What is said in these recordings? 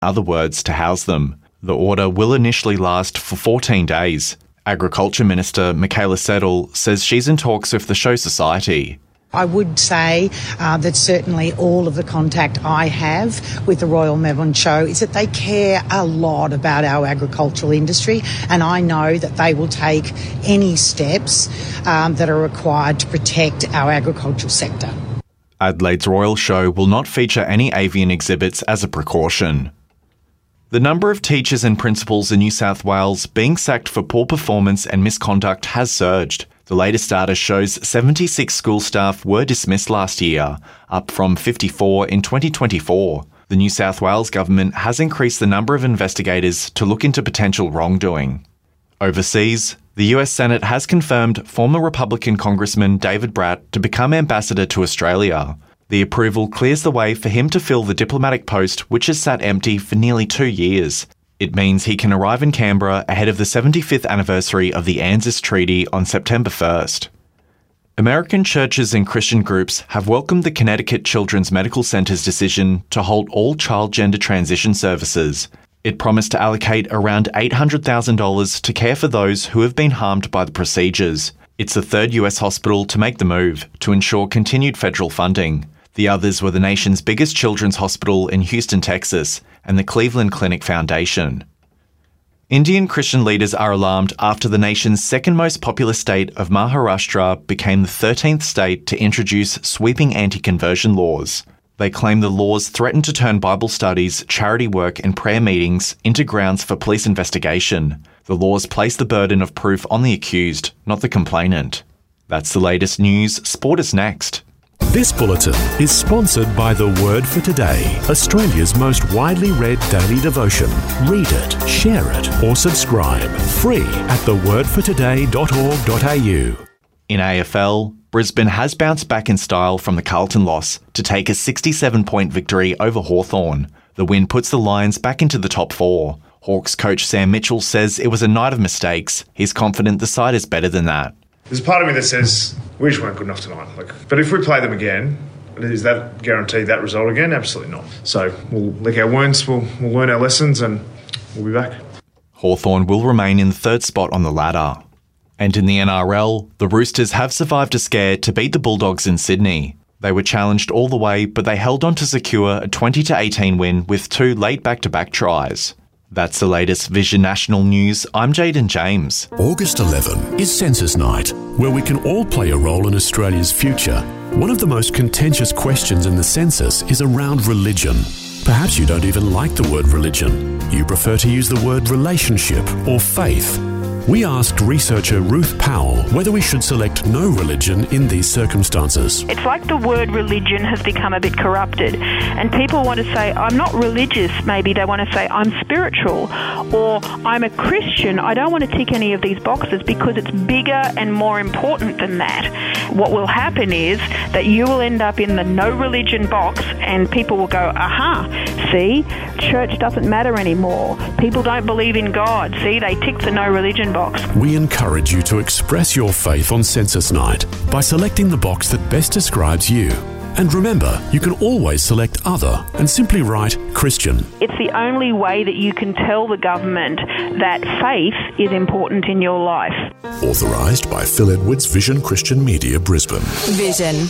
other words, to house them. The order will initially last for 14 days. Agriculture Minister Michaela Settle says she's in talks with the Show Society. I would say that certainly all of the contact I have with the Royal Melbourne Show is that they care a lot about our agricultural industry, and I know that they will take any steps that are required to protect our agricultural sector. Adelaide's Royal Show will not feature any avian exhibits as a precaution. The number of teachers and principals in New South Wales being sacked for poor performance and misconduct has surged. The latest data shows 76 school staff were dismissed last year, up from 54 in 2024. The New South Wales government has increased the number of investigators to look into potential wrongdoing. Overseas, the US Senate has confirmed former Republican Congressman David Bratt to become ambassador to Australia. The approval clears the way for him to fill the diplomatic post, which has sat empty for nearly 2 years. It means he can arrive in Canberra ahead of the 75th anniversary of the ANZUS Treaty on September 1st. American churches and Christian groups have welcomed the Connecticut Children's Medical Center's decision to halt all child gender transition services. It promised to allocate around $800,000 to care for those who have been harmed by the procedures. It's the third US hospital to make the move to ensure continued federal funding. The others were the nation's biggest children's hospital in Houston, Texas, and the Cleveland Clinic Foundation. Indian Christian leaders are alarmed after the nation's second most populous state of Maharashtra became the 13th state to introduce sweeping anti-conversion laws. They claim the laws threaten to turn Bible studies, charity work and prayer meetings into grounds for police investigation. The laws place the burden of proof on the accused, not the complainant. That's the latest news. Sport is next. This bulletin is sponsored by The Word for Today, Australia's most widely read daily devotion. Read it, share it, or subscribe. Free at thewordfortoday.org.au. In AFL, Brisbane has bounced back in style from the Carlton loss to take a 67-point victory over Hawthorn. The win puts the Lions back into the top four. Hawks coach Sam Mitchell says it was a night of mistakes. He's confident the side is better than that. There's a part of me that says we just weren't good enough tonight. But if we play them again, is that guaranteed that result again? Absolutely not. So we'll lick our wounds, we'll learn our lessons, and we'll be back. Hawthorn will remain in the third spot on the ladder. And in the NRL, the Roosters have survived a scare to beat the Bulldogs in Sydney. They were challenged all the way, but they held on to secure a 20-18 win with 2 late back-to-back tries. That's the latest Vision National News. I'm Jaden James. August 11 is Census Night, where we can all play a role in Australia's future. One of the most contentious questions in the census is around religion. Perhaps you don't even like the word religion. You prefer to use the word relationship or faith. We asked researcher Ruth Powell whether we should select no religion in these circumstances. It's like the word religion has become a bit corrupted, and people want to say, I'm not religious. Maybe they want to say, I'm spiritual, or I'm a Christian. I don't want to tick any of these boxes because it's bigger and more important than that. What will happen is that you will end up in the no religion box, and people will go, aha, see, church doesn't matter anymore. People don't believe in God. See, they tick the no religion box. We encourage you to express your faith on Census Night by selecting the box that best describes you. And remember, you can always select other and simply write Christian. It's the only way that you can tell the government that faith is important in your life. Authorised by Phil Edwards, Vision Christian Media, Brisbane. Vision.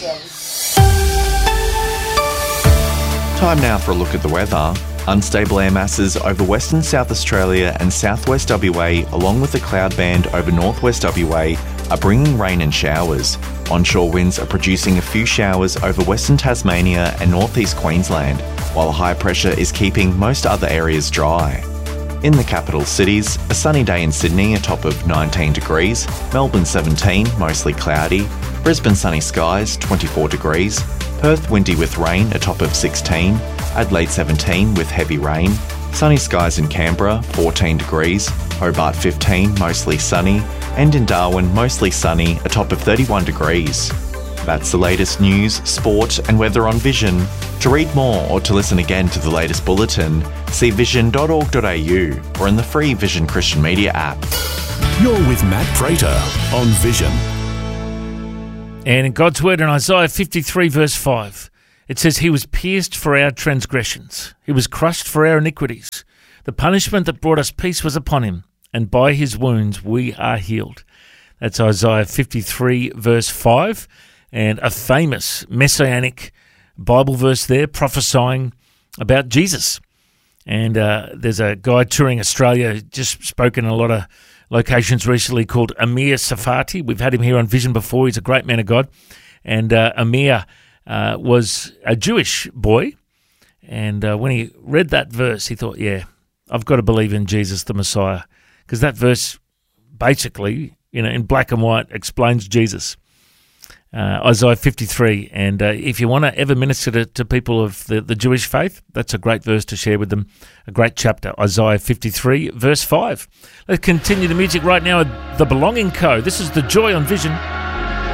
Time now for a look at the weather. Unstable air masses over Western South Australia and Southwest WA, along with a cloud band over Northwest WA, are bringing rain and showers. Onshore winds are producing a few showers over Western Tasmania and Northeast Queensland, while high pressure is keeping most other areas dry. In the capital cities, a sunny day in Sydney, a top of 19 degrees, Melbourne 17, mostly cloudy, Brisbane sunny skies, 24 degrees, Perth windy with rain, a top of 16, Adelaide 17 with heavy rain, sunny skies in Canberra, 14 degrees, Hobart 15, mostly sunny, and in Darwin, mostly sunny, a top of 31 degrees. That's the latest news, sport and weather on Vision. To read more or to listen again to the latest bulletin, see vision.org.au or in the free Vision Christian Media app. You're with Matt Prater on Vision. And in God's word in Isaiah 53 verse 5, It says, he was pierced for our transgressions. He was crushed for our iniquities. The punishment that brought us peace was upon him, and by his wounds we are healed. That's Isaiah 53, verse 5, and a famous messianic Bible verse there prophesying about Jesus. And there's a guy touring Australia, just spoken in a lot of locations recently, called Amir Safati. We've had him here on Vision before. He's a great man of God. And Amir was a Jewish boy. And when he read that verse, he thought, yeah, I've got to believe in Jesus the Messiah. Because that verse basically, in black and white, explains Jesus. Isaiah 53. And if you want to ever minister to people of the Jewish faith, that's a great verse to share with them. A great chapter, Isaiah 53, verse 5. Let's continue the music right now at The Belonging Co. This is The Joy on Vision.